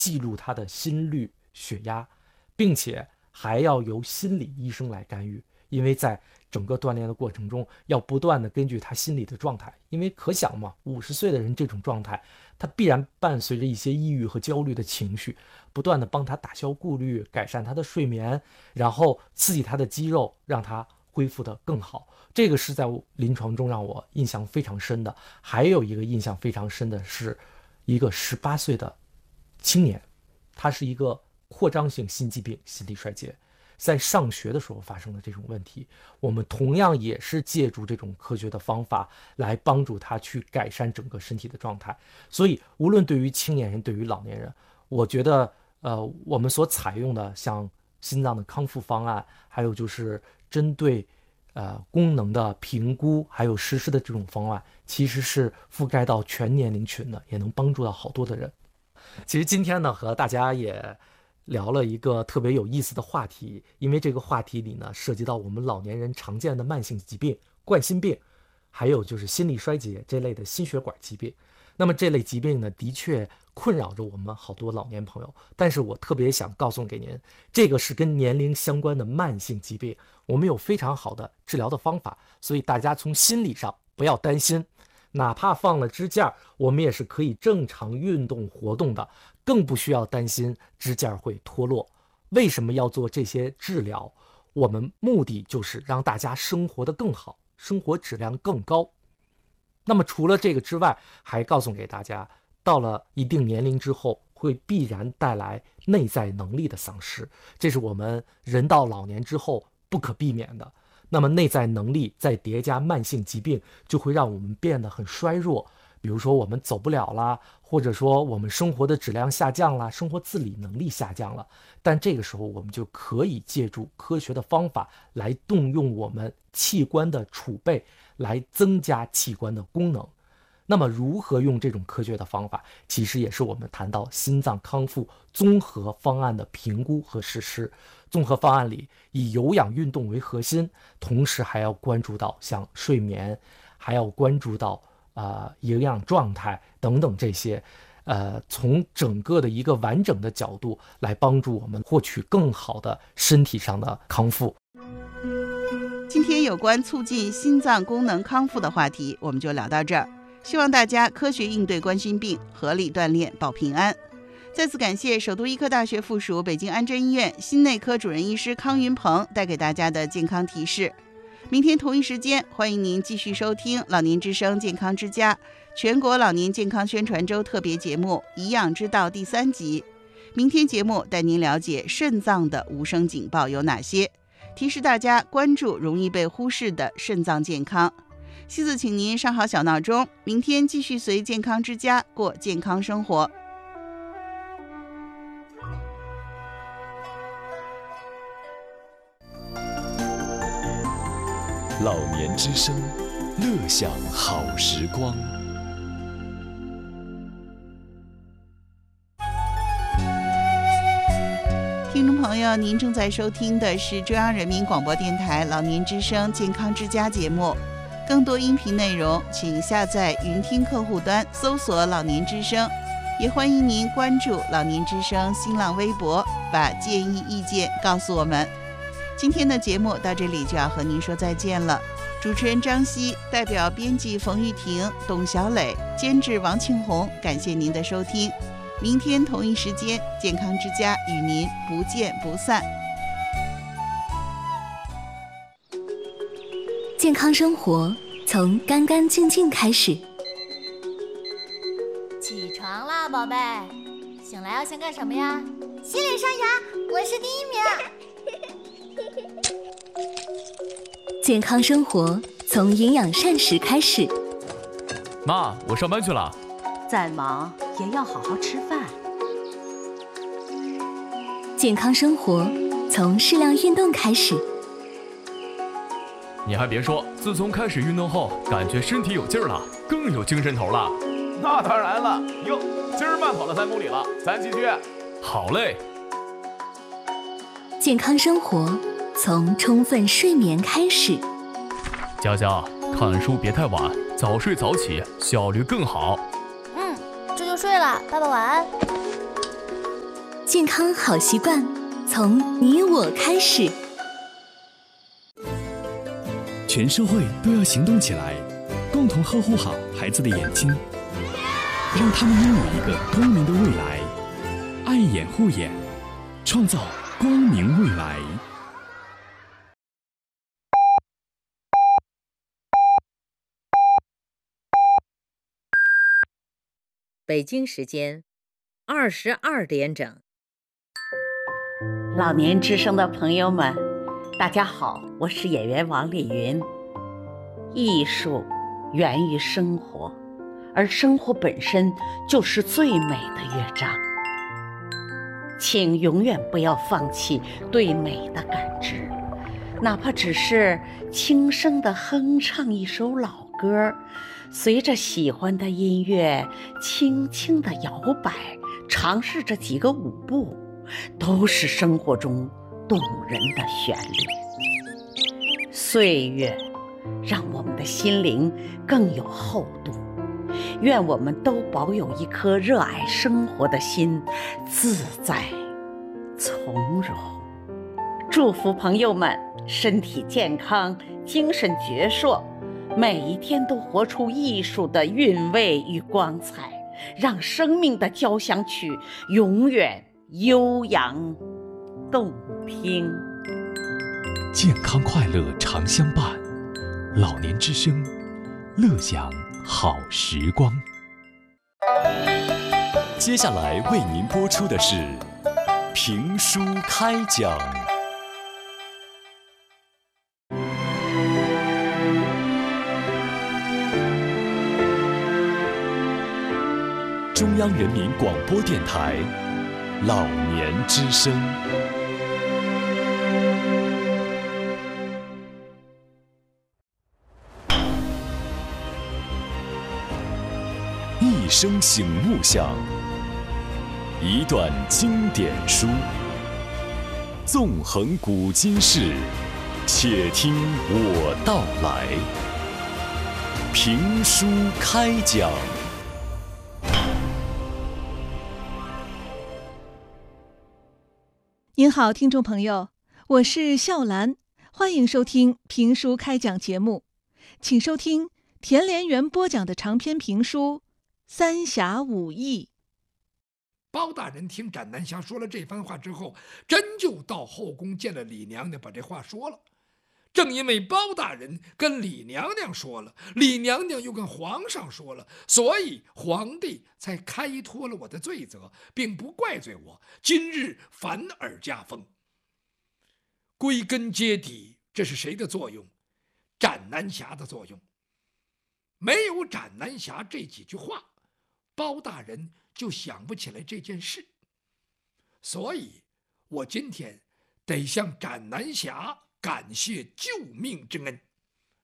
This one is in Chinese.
记录他的心率、血压，并且还要由心理医生来干预，因为在整个锻炼的过程中要不断的根据他心理的状态，因为可想嘛，50岁的人这种状态，他必然伴随着一些抑郁和焦虑的情绪，不断的帮他打消顾虑，改善他的睡眠，然后刺激他的肌肉，让他恢复得更好。这个是在临床中让我印象非常深的。还有一个印象非常深的是一个18岁的青年，他是一个扩张性心肌病心力衰竭，在上学的时候发生的这种问题，我们同样也是借助这种科学的方法来帮助他去改善整个身体的状态。所以无论对于青年人对于老年人，我觉得我们所采用的像心脏的康复方案，还有就是针对功能的评估还有实施的这种方案，其实是覆盖到全年龄群的，也能帮助到好多的人。其实今天呢，和大家也聊了一个特别有意思的话题，因为这个话题里呢，涉及到我们老年人常见的慢性疾病、冠心病，还有就是心力衰竭这类的心血管疾病。那么这类疾病呢，的确困扰着我们好多老年朋友，但是我特别想告诉给您，这个是跟年龄相关的慢性疾病，我们有非常好的治疗的方法，所以大家从心理上不要担心，哪怕放了支架，我们也是可以正常运动活动的，更不需要担心支架会脱落。为什么要做这些治疗？我们目的就是让大家生活得更好，生活质量更高。那么除了这个之外，还告诉给大家，到了一定年龄之后，会必然带来内在能力的丧失，这是我们人到老年之后不可避免的。那么内在能力再叠加慢性疾病，就会让我们变得很衰弱，比如说我们走不了啦，或者说我们生活的质量下降啦，生活自理能力下降了。但这个时候我们就可以借助科学的方法来动用我们器官的储备，来增加器官的功能。那么如何用这种科学的方法，其实也是我们谈到心脏康复综合方案的评估和实施。综合方案里以有氧运动为核心，同时还要关注到像睡眠，还要关注到营养状态等等这些，从整个的一个完整的角度来帮助我们获取更好的身体上的康复。 今天有关促进心脏功能康复的话题我们就聊到这儿，希望大家科学应对冠心病，合理锻炼保平安。再次感谢首都医科大学附属北京安贞医院心内科主任医师康云鹏带给大家的健康提示。明天同一时间，欢迎您继续收听老年之声健康之家全国老年健康宣传周特别节目《颐养之道》第3集。明天节目带您了解肾脏的无声警报有哪些，提示大家关注容易被忽视的肾脏健康。西子请您上好小闹钟，明天继续随健康之家过健康生活。 老年之声，乐享好时光。 听众朋友，您正在收听的是中央人民广播电台老年之声健康之家节目。更多音频内容请下载云听客户端搜索老年之声，也欢迎您关注老年之声新浪微博，把建议意见告诉我们。今天的节目到这里就要和您说再见了。主持人张希，代表编辑冯玉婷、董小磊，监制王庆红，感谢您的收听。明天同一时间，健康之家与您不见不散。 健康生活从干干净净开始。 起床啦，宝贝！醒来要先干什么呀？ 洗脸刷牙，我是第1名。 健康生活从营养膳食开始。 妈，我上班去了。 再忙也要好好吃饭。 健康生活从适量运动开始。 你还别说，自从开始运动后，感觉身体有劲儿了，更有精神头了。 那当然了，哟，今儿慢跑了3公里了，咱继续。 好嘞。 健康生活从充分睡眠开始。 佳佳，看书别太晚，早睡早起，效率更好。 这就睡了，爸爸晚安。 健康好习惯，从你我开始。 全社会都要行动起来，共同呵护好孩子的眼睛，让他们拥有一个光明的未来。爱眼护眼，创造光明未来。 北京时间22点整。 老年之声的朋友们，大家好，我是演员王丽云。艺术源于生活，而生活本身就是最美的乐章。请永远不要放弃对美的感知，哪怕只是轻声地哼唱一首老歌，随着喜欢的音乐轻轻地摇摆，尝试着几个舞步，都是生活中动人的旋律。岁月让我们的心灵更有厚度，愿我们都保有一颗热爱生活的心，自在从容。祝福朋友们身体健康，精神矍铄，每一天都活出艺术的韵味与光彩，让生命的交响曲永远悠扬动听。 健康快乐常相伴，老年之声，乐享好时光。 接下来为您播出的是评书开讲。中央人民广播电台老年之声。一声醒目响，一段经典书，纵横古今事，且听我道来。评书开讲。 您好，听众朋友，我是笑兰，欢迎收听评书开讲节目，请收听田连元播讲的长篇评书《三侠五义》。 包大人听展南侠说了这番话之后，真就到后宫见了李娘娘，把这话说了。正因为包大人跟李娘娘说了，李娘娘又跟皇上说了，所以皇帝才开脱了我的罪责，并不怪罪我今日反而加封。归根结底，这是谁的作用？展南侠的作用。没有展南侠这几句话，包大人就想不起来这件事。所以我今天得向展南侠感谢救命之恩。